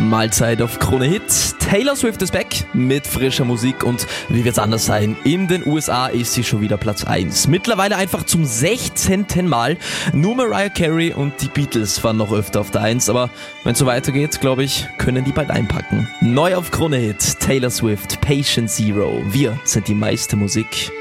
Mahlzeit auf Krone Hit. Taylor Swift ist back mit frischer Musik und wie wird's anders sein? In den USA ist sie schon wieder Platz 1. Mittlerweile einfach zum 16. Mal. Nur Mariah Carey und die Beatles waren noch öfter auf der 1, aber wenn es so weitergeht, glaube ich, können die bald einpacken. Neu auf Krone Hit, Taylor Swift, Patient Zero. Wir sind die meiste Musik.